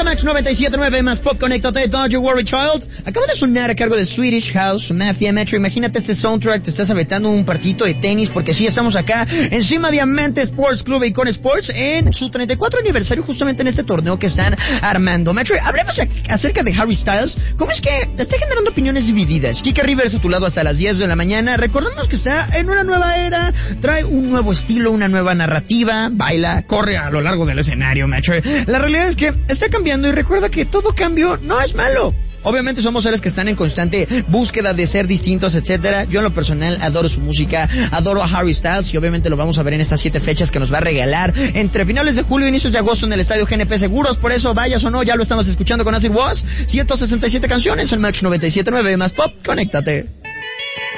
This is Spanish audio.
Match 97.9 más Pop, conéctate, Don't You Worry Child. Acaba de sonar a cargo de Swedish House Mafia. Metro, imagínate este soundtrack, te estás aventando un partidito de tenis, porque sí, estamos acá encima Diamante Sports Club Icon Sports en su 34 aniversario, justamente en este torneo que están armando. Metro, hablemos acerca de Harry Styles. ¿Cómo es que está generando opiniones divididas? Kike Rivers a tu lado hasta las 10 de la mañana. Recordemos que está en una nueva era, trae un nuevo estilo, una nueva narrativa, baila, corre a lo largo del escenario, Metro. La realidad es que está cambiando y recuerda que todo cambio no es malo. Obviamente somos seres que están en constante búsqueda de ser distintos, etcétera. Yo en lo personal adoro su música, adoro a Harry Styles y obviamente lo vamos a ver en estas 7 fechas que nos va a regalar entre finales de julio e inicios de agosto en el Estadio GNP Seguros. Por eso, vayas o no, ya lo estamos escuchando con Acid Was. 167 canciones, el Match 97.9 más Pop, conéctate.